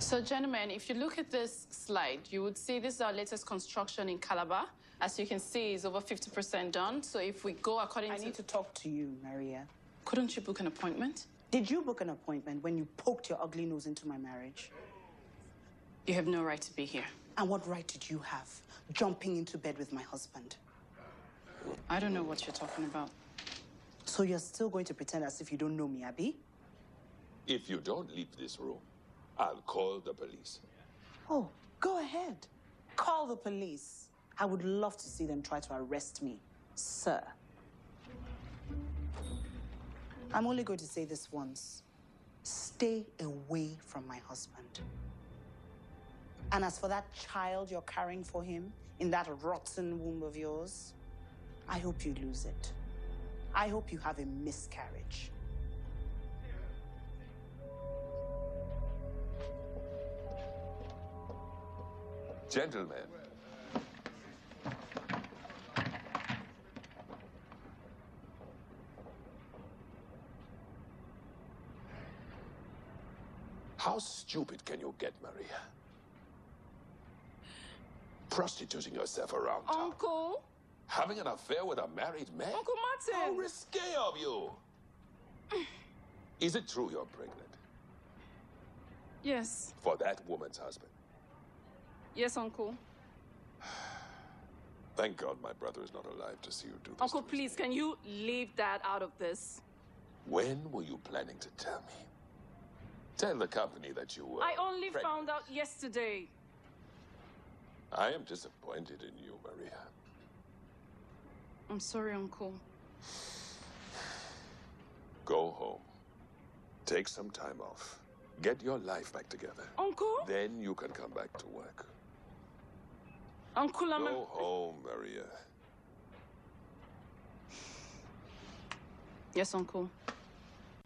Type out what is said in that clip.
So, gentlemen, if you look at this slide, you would see this is our latest construction in Calabar. As you can see, it's over 50% done. So if we go according I need to talk to you, Maria. Couldn't you book an appointment? Did you book an appointment when you poked your ugly nose into my marriage? You have no right to be here. And what right did you have, jumping into bed with my husband? I don't know what you're talking about. So you're still going to pretend as if you don't know me, Abby? If you don't leave this room, I'll call the police. Oh, go ahead. Call the police. I would love to see them try to arrest me, sir. I'm only going to say this once. Stay away from my husband. And as for that child you're carrying for him in that rotten womb of yours, I hope you lose it. I hope you have a miscarriage. Gentlemen. How stupid can you get, Maria? Prostituting yourself around town. Uncle? Having an affair with a married man? Uncle Martin! How risque of you! Is it true you're pregnant? Yes. For that woman's husband? Yes, Uncle. Thank God my brother is not alive to see you do this. Uncle, please, can you leave that out of this? When were you planning to tell me? Tell the company that you were I only pregnant. found out yesterday. I am disappointed in you, Maria. I'm sorry, Uncle. Go home. Take some time off. Get your life back together. Uncle? Then you can come back to work. Uncle, I'm... Go home, Maria. Yes, Uncle.